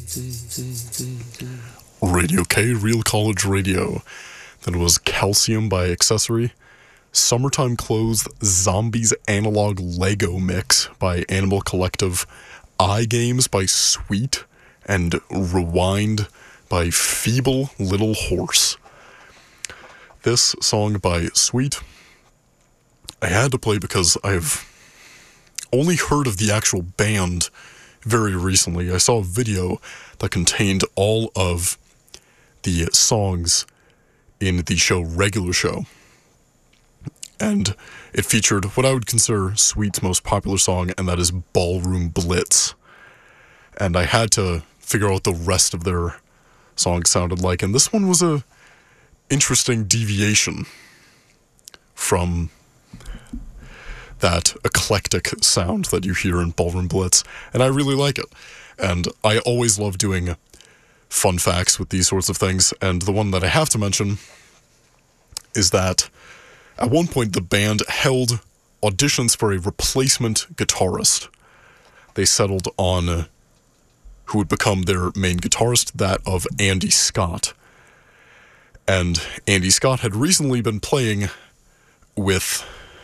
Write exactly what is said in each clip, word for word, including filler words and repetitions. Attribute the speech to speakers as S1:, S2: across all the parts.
S1: Radio K, Real College Radio. That was Calcium by Accessory. Summertime Clothes, Zombies Analog Lego Mix by Animal Collective. iGames by Sweet. And Rewind by Feeble Little Horse. This song by Sweet, I had to play because I've only heard of the actual band very recently. I saw a video that contained all of the songs in the show Regular Show. And it featured what I would consider Sweet's most popular song, and that is Ballroom Blitz. And I had to figure out what the rest of their songs sounded like, and this one was a interesting deviation from that eclectic sound that you hear in Ballroom Blitz, and I really like it. And I always love doing fun facts with these sorts of things, and the one that I have to mention is that at one point the band held auditions for a replacement guitarist. They settled on who would become their main guitarist, that of Andy Scott. And Andy Scott had recently been playing with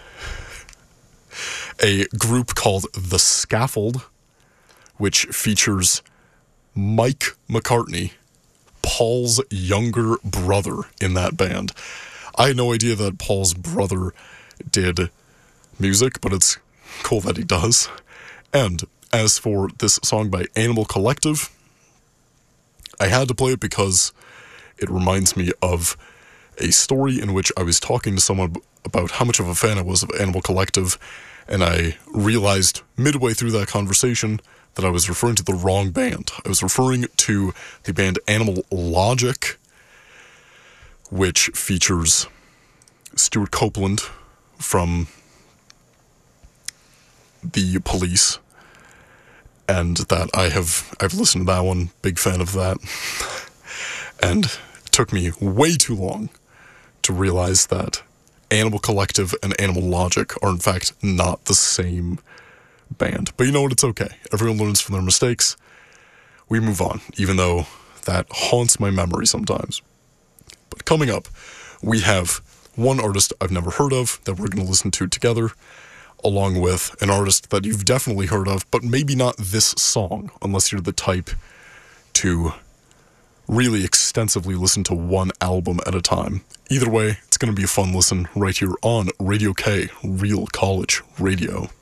S1: a group called The Scaffold, which features Mike McCartney, Paul's younger brother, in that band. I had no idea that Paul's brother did music, but it's cool that he does. And as for this song by Animal Collective, I had to play it because it reminds me of a story in which I was talking to someone about how much of a fan I was of Animal Collective, and I realized midway through that conversation that I was referring to the wrong band. I was referring to the band Animal Logic, which features Stuart Copeland from The Police, and that I have I've listened to that one, big fan of that. And it took me way too long to realize that Animal Collective and Animal Logic are in fact not the same band. But you know what, it's okay. Everyone learns from their mistakes. We move on, even though that haunts my memory sometimes. But coming up, we have one artist I've never heard of that we're going to listen to together, along with an artist that you've definitely heard of, but maybe not this song, unless you're the type to really extensively listen to one album at a time. Either way, it's going to be a fun listen right here on Radio K, Real College Radio.